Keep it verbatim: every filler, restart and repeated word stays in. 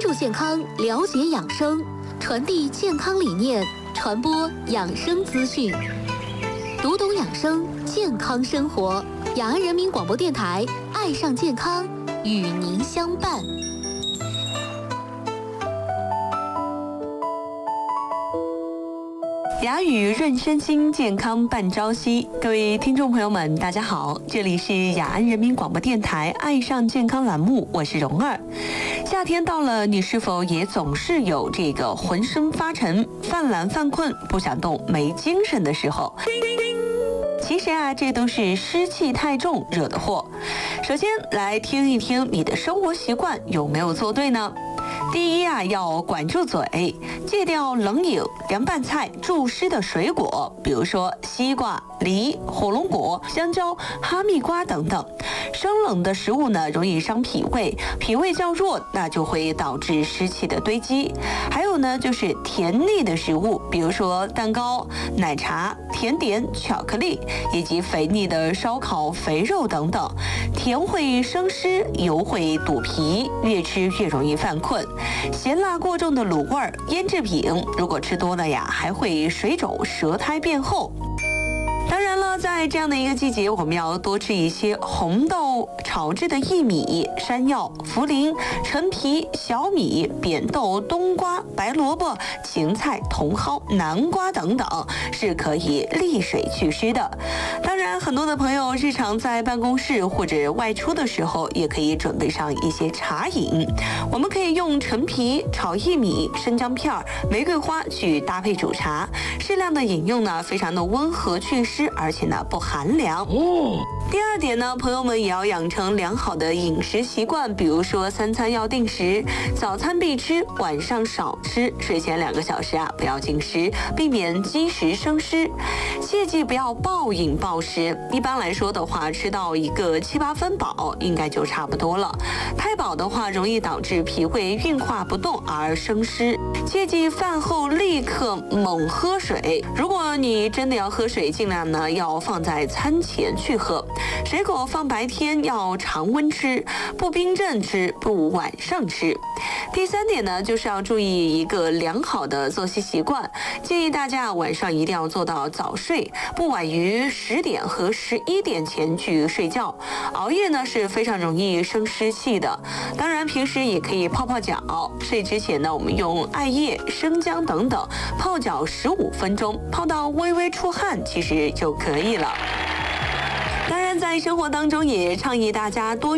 注健康，了解养生，传递健康理念，传播养生资讯。读懂养生，健康生活。雅安人民广播电台，爱上健康，与您相伴。 雅语润身心，健康伴朝夕。各位听众朋友们，大家好，这里是雅安人民广播电台爱上健康栏目，我是蓉儿。夏天到了，你是否也总是有这个浑身发沉、犯懒犯困、不想动、没精神的时候？其实啊，这都是湿气太重惹的祸。首先来听一听你的生活习惯有没有做对呢？第一啊，要管住嘴，戒掉冷饮、凉拌菜、助湿的水果，比如说西瓜、梨、火龙果、香蕉、哈密瓜等等。生冷的食物呢，容易伤脾胃，脾胃较弱，那就会导致湿气的堆积。还有呢，就是甜腻的食物，比如说蛋糕、奶茶、甜点、巧克力，以及肥腻的烧烤、肥肉等等。甜会生湿，油会堵脾，越吃越容易犯困。咸辣过重的卤味、腌制品，如果吃多了呀，还会水肿、舌苔变厚。当然了，在这样的一个季节，我们要多吃一些红豆炒制的薏米、山药、茯苓、陈皮、小米、扁豆、冬瓜、白萝卜、芹菜、茼蒿、南瓜等等，是可以利水祛湿的。当然，很多的朋友日常在办公室或者外出的时候，也可以准备上一些茶饮。我们可以用陈皮炒薏米、生姜片、玫瑰花去搭配煮茶，适量的饮用呢，非常的温和祛湿，而且呢不寒凉。哦。第二点呢，朋友们也要养成良好的饮食习惯，比如说三餐要定时，早餐必吃，晚上少吃，睡前两个小时啊不要进食，避免积食生湿。切记不要暴饮暴食，一般来说的话，吃到一个七八分饱应该就差不多了。太饱的话，容易导致脾胃运化不动而生湿。切记饭后立刻猛喝水，如果你真的要喝水，尽量呢要放在餐前去喝。水果放白天要常温吃，不冰镇吃，不晚上吃。第三点呢，就是要注意一个良好的作息习惯，建议大家晚上一定要做到早睡，不晚于十点和十一点前去睡觉。熬夜呢是非常容易生湿气的。当然，平时也可以泡泡脚，睡之前呢，我们用艾叶、生姜等等泡脚十五分钟，泡到微微出汗，其实就可以了。当然，在生活当中也倡议大家多